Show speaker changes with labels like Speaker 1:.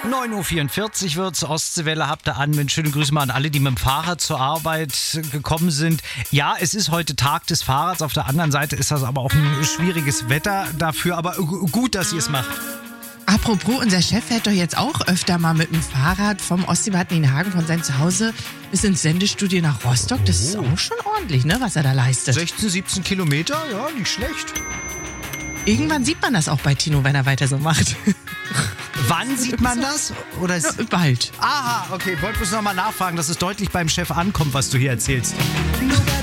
Speaker 1: 9.44 Uhr wird's. Ostseewelle habt ihr an. Schöne Grüße mal an alle, die mit dem Fahrrad zur Arbeit gekommen sind. Ja, es ist heute Tag des Fahrrads. Auf der anderen Seite ist das aber auch ein schwieriges Wetter dafür. Aber gut, dass ihr es macht.
Speaker 2: Apropos, unser Chef fährt doch jetzt auch öfter mal mit dem Fahrrad vom Ostseebad Nienhagen von seinem Zuhause bis ins Sendestudio nach Rostock. Das ist auch schon ordentlich, ne, was er da leistet.
Speaker 1: 16, 17 Kilometer, ja, nicht schlecht.
Speaker 2: Irgendwann sieht man das auch bei Tino, wenn er weiter so macht.
Speaker 1: Wann sieht man das? Oder
Speaker 2: Ja, bald.
Speaker 1: Aha, okay, wollte bloß noch mal nachfragen, dass es deutlich beim Chef ankommt, was du hier erzählst.